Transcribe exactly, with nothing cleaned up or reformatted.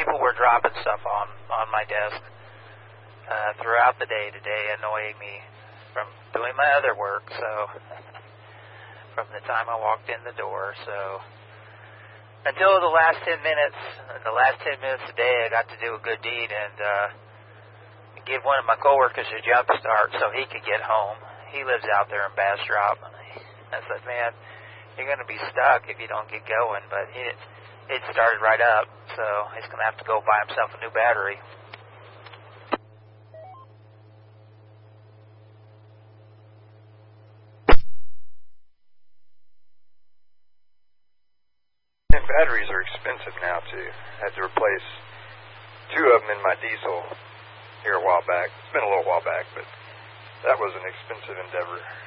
people were dropping stuff on, on my desk uh, throughout the day today, annoying me from doing my other work, so from the time I walked in the door, so until the last ten minutes, the last ten minutes a day, I got to do a good deed and uh, give one of my coworkers a jump start so he could get home. He lives out there in Bastrop. I said, man, you're going to be stuck if you don't get going, but he, it started right up, so he's going to have to go buy himself a new battery. And batteries are expensive now, too. I had to replace two of them in my diesel here a while back. It's been a little while back, but that was an expensive endeavor.